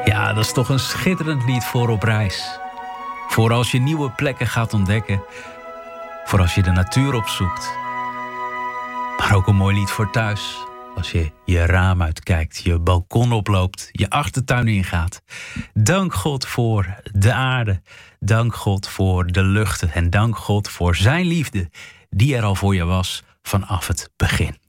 Ja, dat is toch een schitterend lied voor op reis. Voor als je nieuwe plekken gaat ontdekken. Voor als je de natuur opzoekt. Maar ook een mooi lied voor thuis. Als je je raam uitkijkt, je balkon oploopt, je achtertuin ingaat. Dank God voor de aarde. Dank God voor de luchten. En dank God voor zijn liefde die er al voor je was vanaf het begin.